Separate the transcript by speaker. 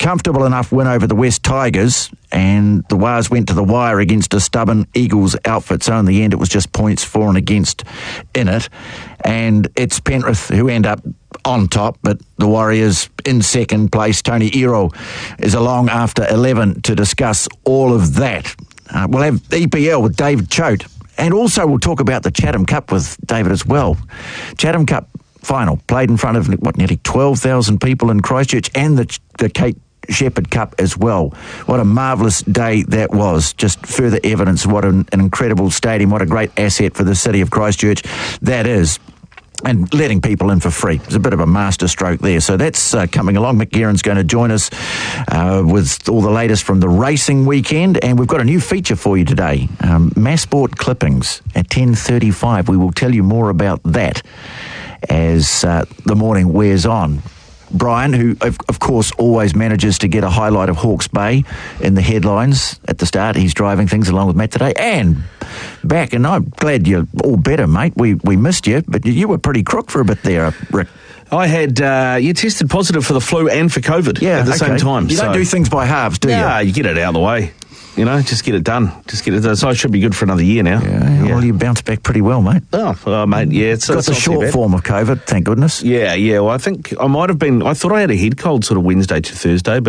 Speaker 1: comfortable enough win over the West Tigers, and the Wars went to the wire against a stubborn Eagles outfit, so in the end it was just points for and against in it. And it's Penrith who end up on top, but the Warriors in second place. Tony Iro is along after 11 to discuss all of that. We'll have EPL with David Choate, and also we'll talk about the Chatham Cup with David as well. Chatham Cup final, played in front of, nearly 12,000 people in Christchurch, and the Kate Shepherd Cup as well. What a marvellous day that was. Just further evidence of what an incredible stadium, what a great asset for the city of Christchurch that is. And letting people in for free. It's a bit of a masterstroke there. So that's coming along. Mick Guerin's going to join us with all the latest from the racing weekend. And we've got a new feature for you today. Massport Clippings at 10:35. We will tell you more about that as the morning wears on. Brian, who of course always manages to get a highlight of Hawke's Bay in the headlines at the start. He's driving things along with Matt today. And back, and I'm glad you're all better, mate. We missed you, but you were pretty crook for a bit there, Rick.
Speaker 2: I had, you tested positive for the flu and for COVID at the same time.
Speaker 1: You don't do things by halves, do you?
Speaker 2: Yeah, you get it out of the way. You know, just get it done. Just get it done. So I should be good for another year now.
Speaker 1: Yeah. Well, you bounced back pretty well, mate.
Speaker 2: Oh, mate, yeah.
Speaker 1: Got the short form of COVID, thank goodness.
Speaker 2: Yeah. Well, I think I might have been, I thought I had a head cold sort of Wednesday to Thursday, but